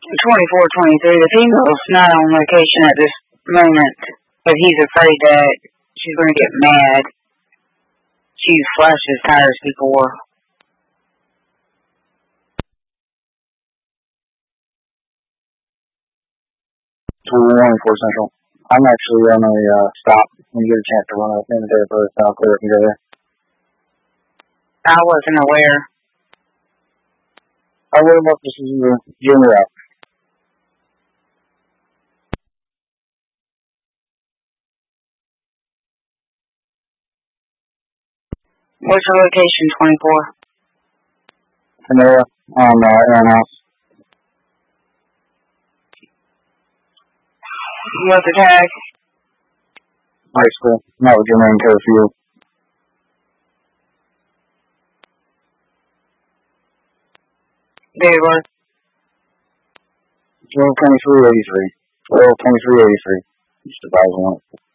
24, 23. The female's not on location at this moment, but he's afraid that she's going to get mad. She's slashed his tires before. Central. I'm actually on a stop when you get a chance to run up in there first. I'll clear up and go there. I wasn't aware. I would have loved to see you junior out. What's your location, 24? Panera on Aaron House. What's the tag? High school. Not with your main curfew. Date of birth? 12/23/83. 12/23/83. Just advising on it.